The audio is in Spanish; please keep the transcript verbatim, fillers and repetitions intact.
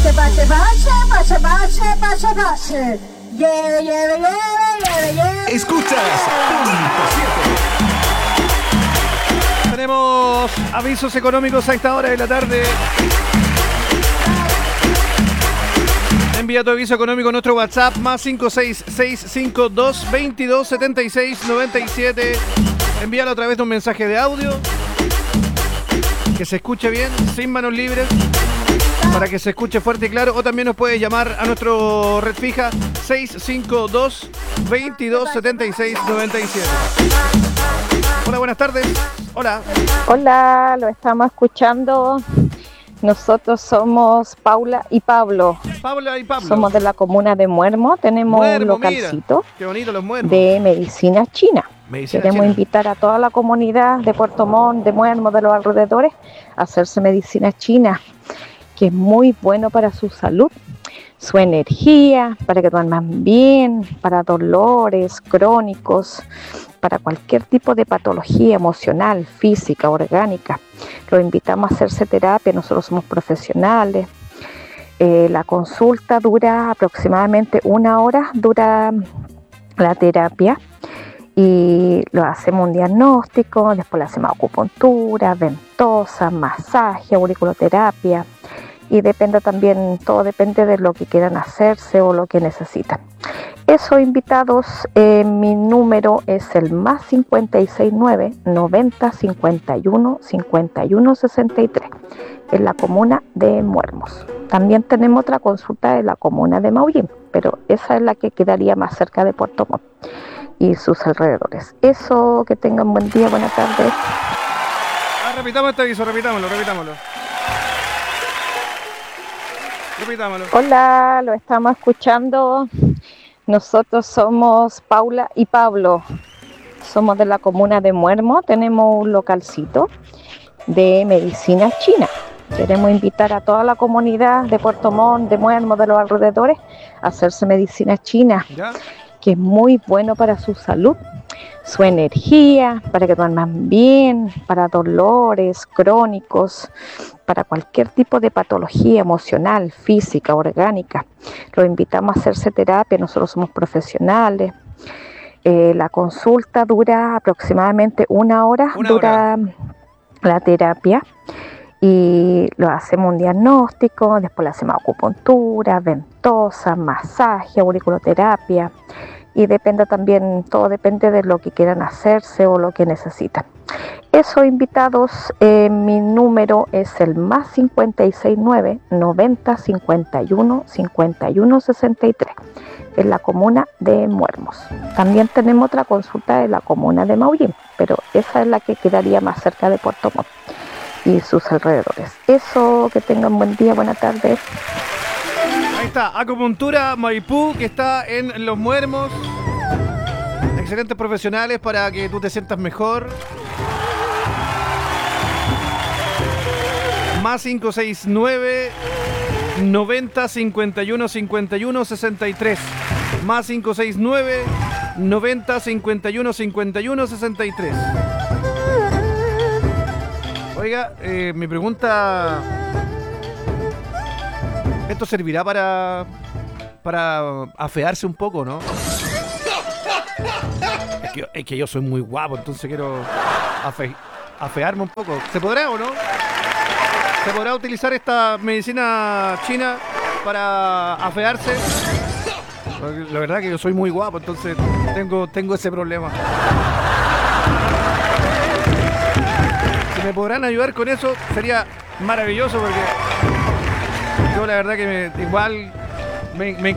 bache, bache, bache, bache, bache, bache, bache. Yeah, yeah, yeah, yeah, yeah. Escuchas Punto siete. Tenemos avisos económicos a esta hora de la tarde. Envía tu aviso económico a nuestro WhatsApp más cinco seis seis cinco dos veintidós setenta y seis noventa y siete. Envíalo a través de un mensaje de audio que se escuche bien, sin manos libres, para que se escuche fuerte y claro. O también nos puedes llamar a nuestro red fija seis cinco dos veintidós setenta y seis noventa y siete. Hola, buenas tardes. Hola. Hola, lo estamos escuchando. Nosotros somos Paula y Pablo. Paula y Pablo. Somos de la comuna de Muermo. Tenemos Muermo, un localcito mira, qué bonito los Muermos. de medicina china. Medicina Queremos china. invitar a toda la comunidad de Puerto Montt, de Muermo, de los alrededores, a hacerse medicina china, que es muy bueno para su salud, su energía, para que duerman bien, para dolores crónicos, para cualquier tipo de patología emocional, física, orgánica. Los invitamos a hacerse terapia, nosotros somos profesionales. Eh, la consulta dura aproximadamente una hora, dura la terapia, y lo hacemos un diagnóstico, después le hacemos acupuntura, ventosa, masaje, auriculoterapia, y depende también, todo depende de lo que quieran hacerse o lo que necesitan. Esos invitados, eh, mi número es el más cincuenta y seis nueve noventa cincuenta y uno cincuenta y uno sesenta y tres, en la comuna de Muermos. También tenemos otra consulta en la comuna de Maullín, pero esa es la que quedaría más cerca de Puerto Montt y sus alrededores. Eso, que tengan buen día, buena tarde. Ah, repitamos este aviso, repitámoslo, repitámoslo. Repitámoslo. Hola, lo estamos escuchando. Nosotros somos Paula y Pablo. Somos de la comuna de Muermo. Tenemos un localcito de medicina china. Queremos invitar a toda la comunidad de Puerto Montt, de Muermo, de los alrededores, a hacerse medicina china, ¿Ya? que es muy bueno para su salud, su energía, para que duerman bien, para dolores crónicos, para cualquier tipo de patología emocional, física, orgánica. Los invitamos a hacerse terapia, nosotros somos profesionales. Eh, la consulta dura aproximadamente una hora, Una dura hora. la terapia, y lo hacemos un diagnóstico, después le hacemos acupuntura, ventosa, masaje, auriculoterapia, y depende también, todo depende de lo que quieran hacerse o lo que necesitan. Esos invitados, eh, mi número es el más cincuenta y seis nueve noventa cincuenta y uno cincuenta y uno sesenta y tres, en la comuna de Muermos. También tenemos otra consulta en la comuna de Maullín, pero esa es la que quedaría más cerca de Puerto Montt y sus alrededores. Eso, que tengan buen día, buena tarde. Ahí está, Acupuntura Maipú, que está en Los Muermos. Excelentes profesionales para que tú te sientas mejor. Más cinco seis nueve noventa cincuenta y uno cincuenta y uno sesenta y tres. Más cinco seis nueve noventa cincuenta y uno cincuenta y uno sesenta y tres. Oiga, eh, mi pregunta... ¿Esto servirá para para afearse un poco, no? Es que, es que yo soy muy guapo, entonces quiero afe, afearme un poco. ¿Se podrá o no? ¿Se podrá utilizar esta medicina china para afearse? Porque la verdad que yo soy muy guapo, entonces tengo, tengo ese problema. Si me podrán ayudar con eso, sería maravilloso, porque yo la verdad que me, igual me, me